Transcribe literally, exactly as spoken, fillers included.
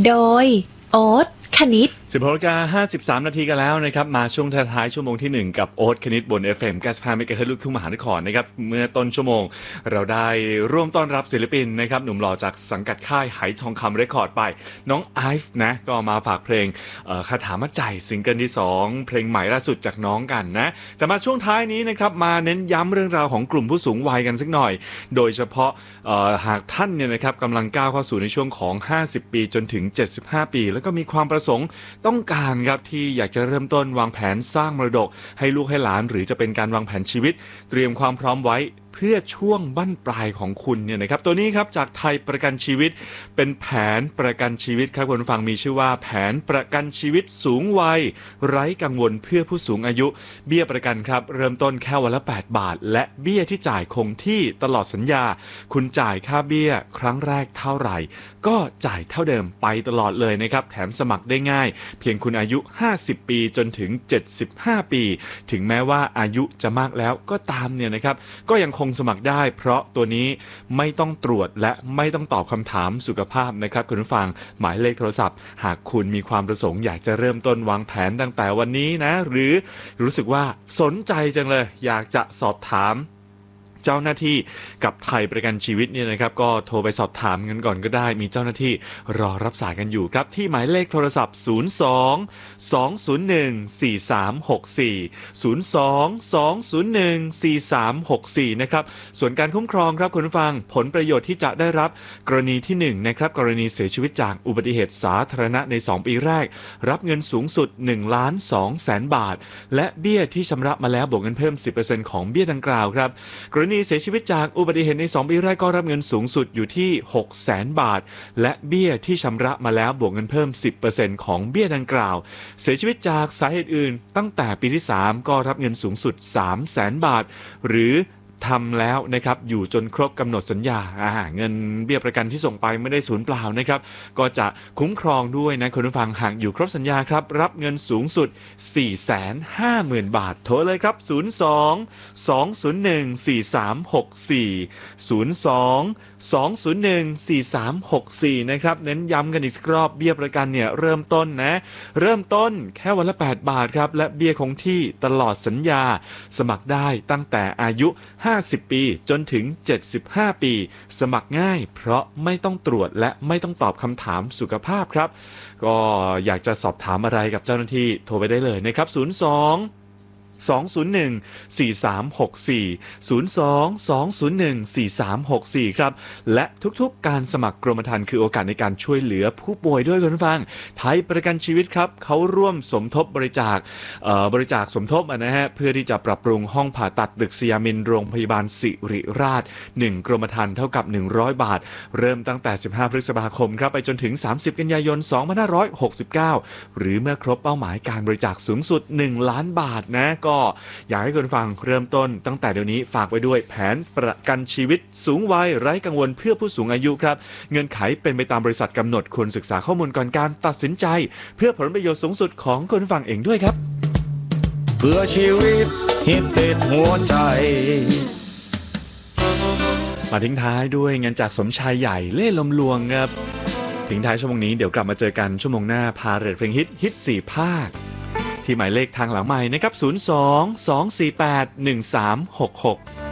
โดยโอ๊ตคณิตสิบหกนาฬิกาห้าสิบสามนาทีกันแล้วนะครับมาช่วงท้ายๆชั่วโมงที่หนึ่งกับโอ๊ตคณิตบน เอฟ เอ็ม เก้าสิบห้า เมกะเฮิรตซ์ลูกทุ่งมหานครนะครับเมื่อต้นชั่วโมงเราได้ร่วมต้อนรับศิลปินนะครับหนุ่มหล่อจากสังกัดค่ายไหทองคำเรคคอร์ดไปน้องไอฟ์นะก็มาฝากเพลงคาถามัดใจซิงเกิลที่สองเพลงใหม่ล่าสุดจากน้องกันนะแต่มาช่วงท้ายนี้นะครับมาเน้นย้ำเรื่องราวของกลุ่มผู้สูงวัยกันสักหน่อยโดยเฉพาะหากท่านเนี่ยนะครับกำลังก้าวเข้าสู่ในช่วงของห้าสิบปีจนถึงเจ็ดสิบห้าปีแล้วก็มีความประสงค์ต้องการครับที่อยากจะเริ่มต้นวางแผนสร้างมรดกให้ลูกให้หลานหรือจะเป็นการวางแผนชีวิตเตรียมความพร้อมไว้เพื่อช่วงบั้นปลายของคุณเนี่ยนะครับตัวนี้ครับจากไทยประกันชีวิตเป็นแผนประกันชีวิตครับคุณฟังมีชื่อว่าแผนประกันชีวิตสูงวัยไร้กังวลเพื่อผู้สูงอายุเบี้ยประกันครับเริ่มต้นแค่วันละแปดบาทและเบี้ยที่จ่ายคงที่ตลอดสัญญาคุณจ่ายค่าเบี้ยครั้งแรกเท่าไหร่ก็จ่ายเท่าเดิมไปตลอดเลยนะครับแถมสมัครได้ง่ายเพียงคุณอายุห้าสิบปีจนถึงเจ็ดสิบห้าปีถึงแม้ว่าอายุจะมากแล้วก็ตามเนี่ยนะครับก็ยังคงสมัครได้เพราะตัวนี้ไม่ต้องตรวจและไม่ต้องตอบคำถามสุขภาพนะครับคุณผู้ฟังหมายเลขโทรศัพท์หากคุณมีความประสงค์อยากจะเริ่มต้นวางแผนตั้งแต่วันนี้นะหรือรู้สึกว่าสนใจจังเลยอยากจะสอบถามเจ้าหน้าที่กับไทยประกันชีวิตเนี่ยนะครับก็โทรไปสอบถามกันก่อนก็ได้มีเจ้าหน้าที่รอรับสายกันอยู่ครับที่หมายเลขโทรศัพท์ศูนย์ สอง สอง ศูนย์ หนึ่ง สี่ สาม หก สี่ ศูนย์ สอง สอง ศูนย์ หนึ่ง สี่ สาม หก สี่นะครับส่วนการคุ้มครองครับคุณผู้ฟังผลประโยชน์ที่จะได้รับกรณีที่หนึ่งนะครับกรณีเสียชีวิตจากอุบัติเหตุสาธารณะในสองปีแรกรับเงินสูงสุดหนึ่งล้านสองแสนบาทและเบี้ยที่ชำระมาแล้วบวกเงินเพิ่ม สิบเปอร์เซ็นต์ ของเบี้ยดังกล่าวครับกรณีเสียชีวิตจากอุบัติเหตุในสองปีแรกก็รับเงินสูงสุดอยู่ที่ หกแสนบาทและเบี้ยที่ชำระมาแล้วบวกเงินเพิ่ม สิบเปอร์เซ็นต์ ของเบี้ยดังกล่าวเสียชีวิตจากสาเหตุอื่นตั้งแต่ปีที่สามก็รับเงินสูงสุด สามแสนบาทหรือทำแล้วนะครับอยู่จนครบกำหนดสัญญาเงินเบี้ยประกันที่ส่งไปไม่ได้สูญเปล่านะครับก็จะคุ้มครองด้วยนะคุณผู้ฟังหากอยู่ครบสัญญาครับรับเงินสูงสุด สี่แสนห้าหมื่น บาทโทรเลยครับศูนย์ สอง สอง ศูนย์ หนึ่ง สี่ สาม หก สี่ ศูนย์ สอง สอง ศูนย์ หนึ่ง สี่ สาม หก สี่นะครับเน้นย้ำกันอีกสักรอบเบี้ยประกันเนี่ยเริ่มต้นนะเริ่มต้นแค่วันละแปดบาทครับและเบี้ยคงที่ตลอดสัญญาสมัครได้ตั้งแต่อายุห้าสิบปีจนถึงเจ็ดสิบห้าปีสมัครง่ายเพราะไม่ต้องตรวจและไม่ต้องตอบคำถามสุขภาพครับก็อยากจะสอบถามอะไรกับเจ้าหน้าที่โทรไปได้เลยนะครับศูนย์ สอง สอง ศูนย์ หนึ่ง สี่ สาม หก สี่ ศูนย์ สอง สอง ศูนย์ หนึ่ง สี่ สาม หก สี่ครับและทุกๆการสมัครกรมธรรม์คือโอกาสในการช่วยเหลือผู้ป่วยด้วยคุณผู้ฟังไทยประกันชีวิตครับเขาร่วมสมทบบริจาคบริจาคสมทบนะฮะเพื่อที่จะปรับปรุงห้องผ่าตัดตึกสยามินโรงพยาบาลสิริราชหนึ่งกรมธรรม์เท่ากับหนึ่งร้อยบาทเริ่มตั้งแต่สิบห้าพฤษภาคมครับไปจนถึงสามสิบกันยายนสองพันห้าร้อยหกสิบเก้าหรือเมื่อครบเป้าหมายการบริจาคสูงสุดหนึ่งล้านบาทนะก็อยากให้คุณฟังเริ่มต้นตั้งแต่เดี๋ยวนี้ฝากไว้ด้วยแผนประกันชีวิตสูงวัยไร้กังวลเพื่อผู้สูงอายุครับเงื่อนไขเป็นไปตามบริษัทกำหนดควรศึกษาข้อมูลก่อนการตัดสินใจเพื่อผลประโยชน์สูงสุดของคุณฟังเองด้วยครับเพื่อชีวิตฮิตติดหัวใจมาทิ้งท้ายด้วยงานจากสมชายใหญ่เล่ห์ลมลวงครับทิ้งท้ายชั่วโมงนี้เดี๋ยวกลับมาเจอกันชั่วโมงหน้าพาเรทเพลงฮิตฮิตสี่ภาคที่หมายเลขทางหลังไมค์นะครับศูนย์ สอง สอง สี่ แปด หนึ่ง สาม หก หก